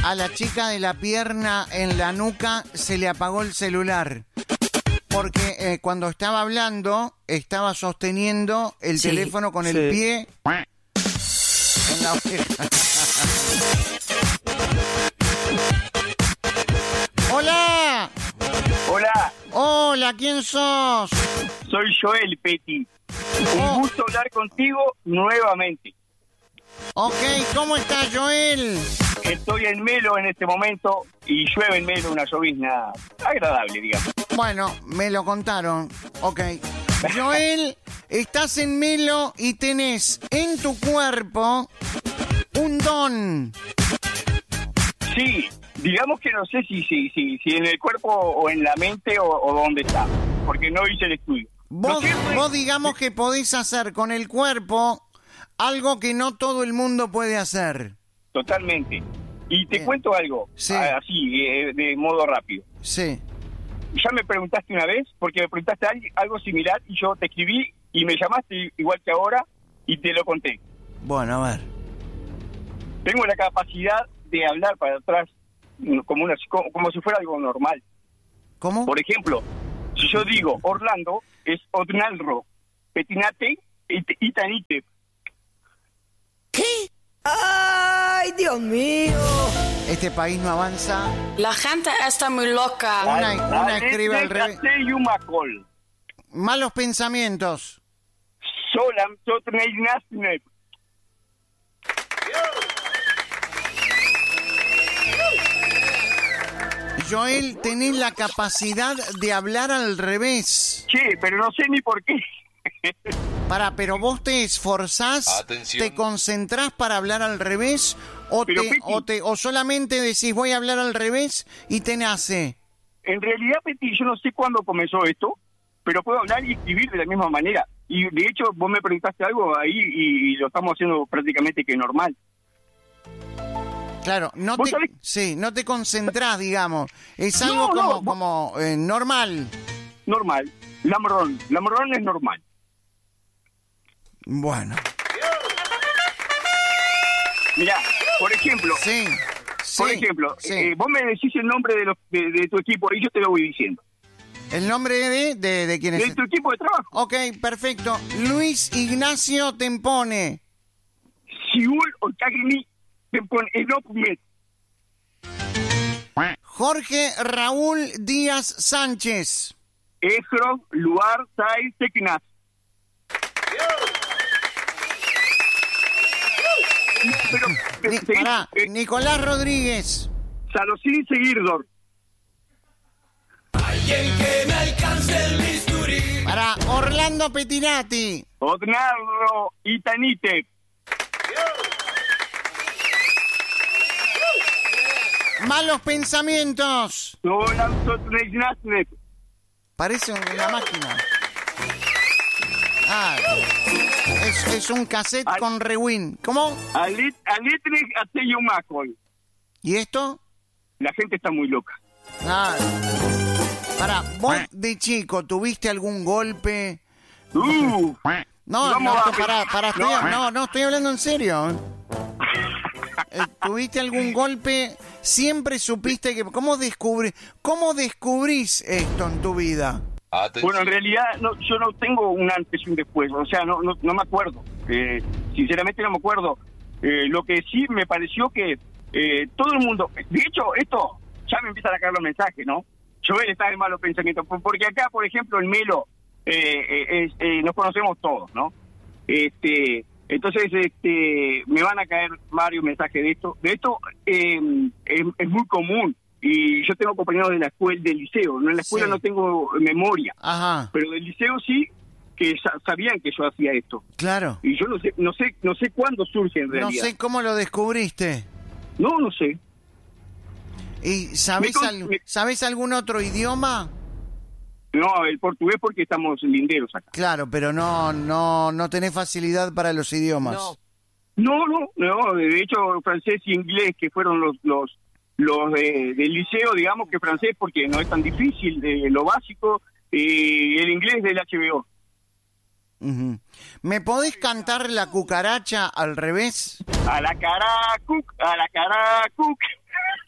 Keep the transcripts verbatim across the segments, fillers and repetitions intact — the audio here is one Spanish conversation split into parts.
A la chica de la pierna en la nuca se le apagó el celular. Porque eh, cuando estaba hablando, estaba sosteniendo el sí, teléfono con sí. el pie en la oreja. ¡Hola! Hola. Hola, ¿quién sos? Soy Joel, Peti. Oh. Un gusto hablar contigo nuevamente. Ok, ¿cómo estás, Joel? Estoy en Melo en este momento y llueve en Melo, una llovizna agradable, digamos. Bueno, me lo contaron. Ok. Joel, estás en Melo y tenés en tu cuerpo un don. Sí, digamos que no sé si, si, si, si en el cuerpo o en la mente o, o dónde está, porque no hice el estudio. Vos, siempre... vos digamos que podés hacer con el cuerpo algo que no todo el mundo puede hacer. Totalmente. Y te Bien. cuento algo, sí. así, de, de modo rápido. Sí. Ya me preguntaste una vez, porque me preguntaste algo similar y yo te escribí y me llamaste igual que ahora y te lo conté. Bueno, a ver. Tengo la capacidad de hablar para atrás como, una, como, como si fuera algo normal. ¿Cómo? Por ejemplo, si yo digo Orlando, es Ornaldo, Petinate, Itanite. ¿Qué? ¡Ay, Dios mío! Este país no avanza. La gente está muy loca. Una, una escribe al revés. Yumacol. Malos pensamientos. Solam Sotneinasne. Joel, tenés la capacidad de hablar al revés. Sí, pero no sé ni por qué. Pará, pero vos te esforzás, Atención. te concentrás para hablar al revés o Pero, te, Peti, o te o solamente decís voy a hablar al revés y te nace. En realidad, Peti, yo no sé cuándo comenzó esto, pero puedo hablar y escribir de la misma manera. Y de hecho, vos me preguntaste algo ahí y, y lo estamos haciendo prácticamente que normal. Claro, no te, sabés? sí, no te concentrás, digamos. Es No, algo como, no, como eh, normal. Normal. Lamrón. Lamrón es normal. Bueno. Mirá, por ejemplo, Sí, sí. por ejemplo, sí. eh, vos me decís el nombre de, los, de, de tu equipo y yo te lo voy diciendo. ¿El nombre de, de, de quién es? De tu equipo de trabajo. Ok, perfecto. Luis Ignacio Tempone. Siul Otagni Enopmet. Jorge Raúl Díaz Sánchez. Ejro Luar Sai Tecnas. Pero, Ni, eh, pará, eh, Nicolás Rodríguez. Salosín Seguirdor. Alguien que me alcance el bisturí. Para Orlando Petinati. Odnarro Itanite. Malos pensamientos. Solam Sotneinasne. Parece una máquina. Ah, es, es un cassette Ay. con rewind. ¿Cómo? Alit Alitre Ateyumacol. ¿Y esto? La gente está muy loca. Ah. Para, ¿vos de chico tuviste algún golpe? Uh, No, Vamos no, a- para, para, estoy, No. no, no, estoy hablando en serio. Eh, ¿Tuviste algún golpe? Siempre supiste que... ¿Cómo descubrí, cómo descubrís esto en tu vida? Atención. bueno, en realidad no, yo no tengo un antes y un después. O sea, no, no, no me acuerdo. Eh, sinceramente no me acuerdo. Eh, lo que sí me pareció que eh, todo el mundo... De hecho, esto ya me empiezan a caer los mensajes, ¿no? Joel está en malos pensamientos. Porque acá, por ejemplo, en Melo eh, eh, es, eh, nos conocemos todos, ¿no? Este... Entonces, este, me van a caer varios mensajes de esto. De esto eh, es, es muy común. Y yo tengo compañeros de la escuela, del liceo. No en la escuela Sí. no tengo memoria. Ajá, Pero del liceo sí, que sa- sabían que yo hacía esto. claro. Y yo no sé, no sé, no sé cuándo surge en No realidad. sé cómo lo descubriste. No, no sé. ¿Y sabés, Me con- al- me- ¿sabés algún otro idioma? No, el portugués porque estamos linderos acá. Claro, pero no, no, no tenés facilidad para los idiomas. No. No, no, no. De hecho, francés y inglés, que fueron los los los de- del liceo, digamos que francés porque no es tan difícil, de lo básico, y el inglés del H B O. Ujú. ¿Me podés cantar la cucaracha al revés? A la cara, cuc, a la cara, cuc.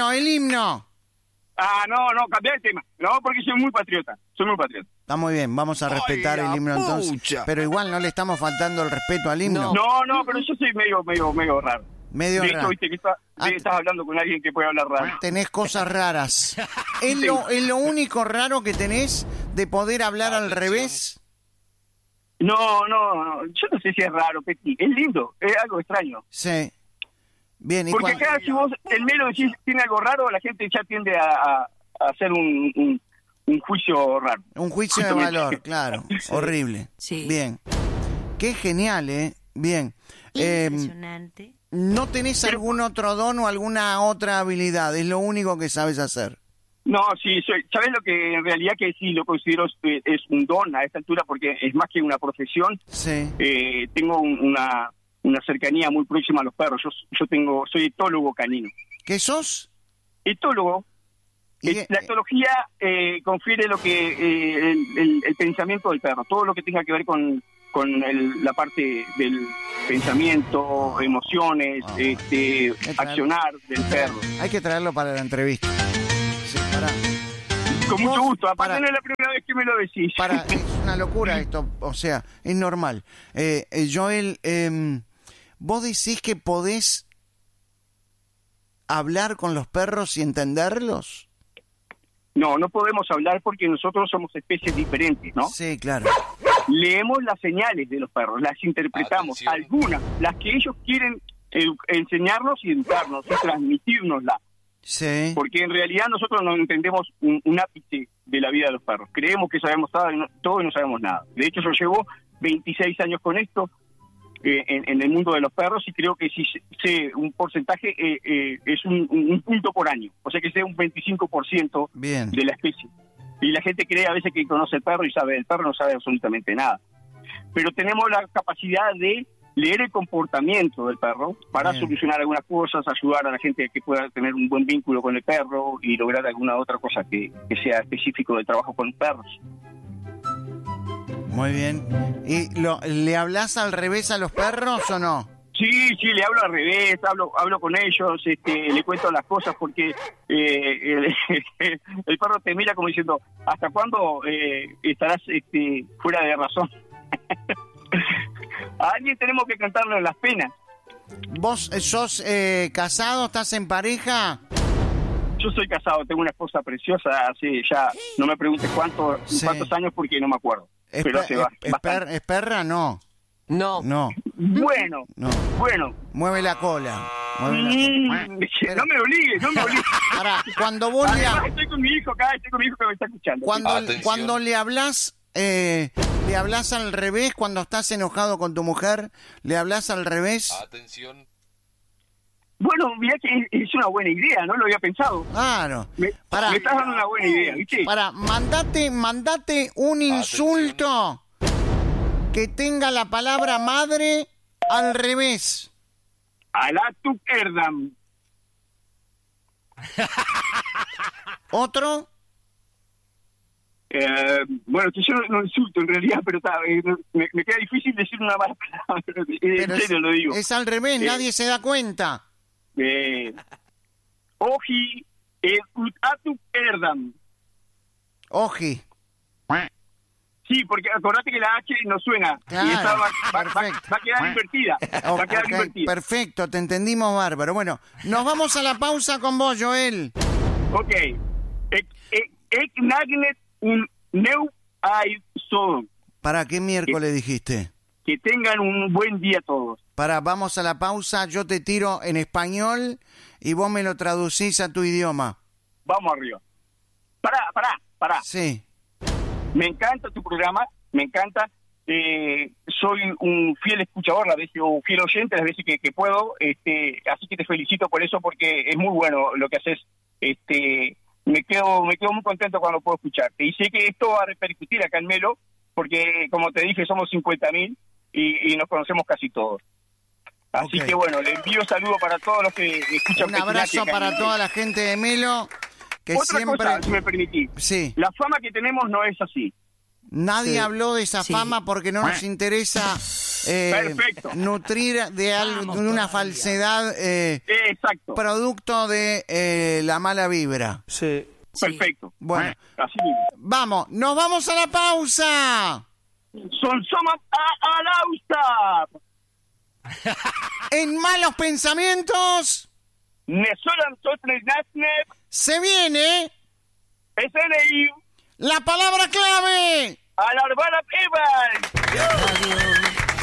himno, el himno. Ah, no, no, cambiá el tema. No, porque soy muy patriota. Soy muy patriota. Está muy bien, vamos a respetar Ay, el himno pucha. entonces. Pero igual no le estamos faltando el respeto al himno. No, no, pero yo soy medio, medio, medio raro. Medio de hecho, raro. viste que está- Ah, estás hablando con alguien que puede hablar raro. Tenés cosas raras. ¿Es lo, es lo único raro que tenés de poder hablar al revés? No, no, no, yo no sé si es raro, Peti. Es lindo, es algo extraño. Sí. Bien, ¿y Porque cuál- acá si vos el Melo decís tiene algo raro, la gente ya tiende a, a- a hacer un, un, un juicio raro. Un juicio de Justamente. valor, claro. Horrible. Sí. Bien. Qué genial, ¿eh? Bien. Eh, Impresionante. ¿No tenés algún otro don o alguna otra habilidad? Es lo único que sabes hacer. No, sí, soy, ¿sabes lo que en realidad que sí lo considero es, es un don a esta altura? Porque es más que una profesión. Sí. Eh, tengo un- una, una cercanía muy próxima a los perros. Yo, yo tengo, soy etólogo canino. ¿Qué sos? Etólogo. Y- Eh, la etología eh, confiere lo que eh, el, el- el pensamiento del perro, todo lo que tenga que ver con, con el- la parte del pensamiento, emociones, Ah. este, accionar del perro. Hay que traerlo para la entrevista. Sí, pará. Con mucho Vos, gusto, aparte para- no es la primera vez que me lo decís. Para, es una locura esto, o sea, es normal. Eh, eh, Joel, eh, ¿vos decís que podés hablar con los perros y entenderlos? No, no podemos hablar porque nosotros somos especies diferentes, ¿no? Sí, claro. Leemos las señales de los perros, las interpretamos, Atención. algunas, las que ellos quieren edu- enseñarnos y educarnos y transmitirnoslas. Sí. Porque en realidad nosotros no entendemos un, un ápice de la vida de los perros. Creemos que sabemos todo y no, todo y no sabemos nada. De hecho, yo llevo veintiséis años con esto eh, en, en el mundo de los perros y creo que si sé- sé un porcentaje eh, eh, es un, un- un punto por año. O sea que sé un veinticinco por ciento Bien. de la especie. Y la gente cree a veces que conoce el perro y sabe el perro, no sabe absolutamente nada. Pero tenemos la capacidad de leer el comportamiento del perro para Bien. solucionar algunas cosas, ayudar a la gente que pueda tener un buen vínculo con el perro y lograr alguna otra cosa que, que sea específico del trabajo con perros. Muy bien. ¿Y lo, le hablas al revés a los perros o no? Sí, sí, le hablo al revés, hablo hablo con ellos, este, le cuento las cosas porque eh, el, el perro te mira como diciendo, ¿hasta cuándo eh, estarás este, fuera de razón? A alguien tenemos que cantarle las penas. ¿Vos eh, sos eh, casado, estás en pareja? Yo soy casado, tengo una esposa preciosa, hace ya, no me preguntes cuánto, Sí. cuántos años porque no me acuerdo. ¿Es, Pero per- hace ba- es- es bastante. per- es perra? No. No. No, Bueno, no. bueno. Mueve la cola. Mueve la cola. Mm, no me obligues, no me obligues. Ahora, cuando vos le, Además, ha- estoy con mi hijo acá, estoy con mi hijo que me está escuchando. cuando, Atención. cuando le hablas, eh, le hablas al revés, cuando estás enojado con tu mujer, le hablas al revés. Atención. Bueno, mirá que es, es una buena idea, no lo había pensado. Claro. Me, Pará. me estás dando una buena idea, ¿viste? Para, mandate, mandate un insulto que tenga la palabra madre al revés. Alá tu Erdam. ¿Otro? Eh, bueno, que yo no, no insulto en realidad, pero está, eh, no- me, me queda difícil decir una mala palabra. Eh, Pero en serio lo digo. Es al revés, Eh. nadie se da cuenta. Eh, Oji el Atu Erdam. Oji. Sí, porque acordate que la H no suena. Claro, y esa va, va- va- perfecto. va a quedar invertida. Oh, Va a quedar ok, invertida. perfecto, te entendimos bárbaro. Bueno, nos vamos a la pausa con vos, Joel. Ok. Ek ek- ek nagnet un neu ai son. ¿Para qué miércoles dijiste? Que tengan un buen día todos. Para, vamos a la pausa, yo te tiro en español y vos me lo traducís a tu idioma. Vamos arriba. Pará, pará, pará. Sí. Me encanta tu programa, me encanta. Eh, soy un fiel escuchador, las veces, o un fiel oyente las veces que, que puedo. Este, así que te felicito por eso porque es muy bueno lo que haces. Este, me quedo, me quedo muy contento cuando puedo escucharte. Y sé que esto va a repercutir acá en Melo, porque como te dije somos cincuenta mil y, y nos conocemos casi todos. Así Ok. que bueno, le envío saludos para todos los que escuchan. Un abrazo Petinaje acá en para Melo. toda la gente de Melo, que Otra siempre... cosa, si me permitís. Sí, La fama que tenemos no es así. nadie Sí. habló de esa Sí. fama porque no nos interesa eh, Perfecto. nutrir de, algo, de una falsedad eh, Exacto. producto de eh, la mala vibra. Sí. Perfecto. Bueno, Así mismo. vamos, nos vamos a la pausa. Son somos a, a la usta. En Malos Pensamientos Ne solan sotres nasneb. se viene S N I. la palabra clave. Alarbara Evan.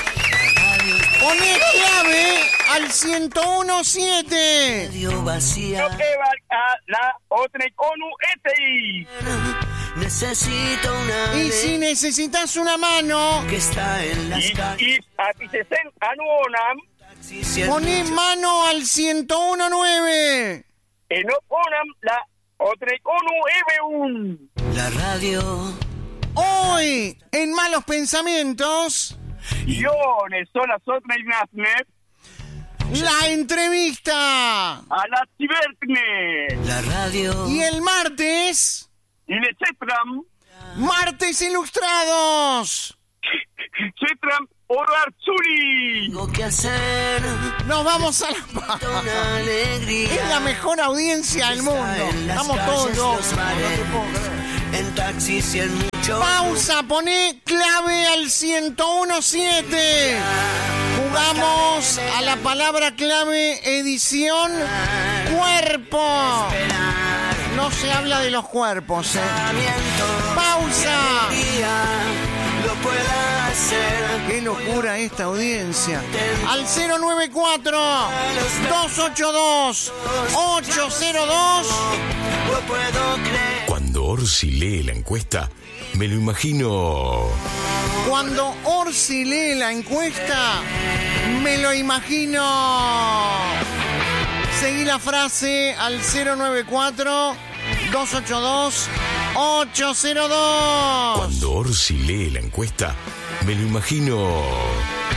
Poné clave al ciento uno punto siete. Radio vacía. Evan a la otra ONU S I. Necesito una Y si necesitas una mano, que está en las Y calles. y apisesen anuonam. poné mano al ciento uno punto nueve. Enoponam la otra ONU Evan. La radio. Hoy, en Malos Pensamientos, Yo ne sola sotres nasneb. la entrevista. A la Cibertne. La radio. Y el martes, Y le cetram. Martes Ilustrados. Cetram Orarzuri. Tengo que hacer Nos vamos a la pausa. una alegría. Es la mejor audiencia del mundo. En las Estamos calles, todos locos. los bares, en taxis y en mucho. Pausa, poné clave al ciento uno punto siete. Jugamos a la palabra clave edición cuerpo. No se habla de los cuerpos, ¿eh? Pausa. Lo pueda hacer. Qué locura esta audiencia. Al cero nueve cuatro, dos ocho dos, ocho cero dos. Lo puedo creer. Cuando Orsi lee la encuesta, me lo imagino. Cuando Orsi lee la encuesta, me lo imagino. Seguí la frase al cero nueve cuatro, dos ocho dos, ocho cero dos. Cuando Orsi lee la encuesta, me lo imagino.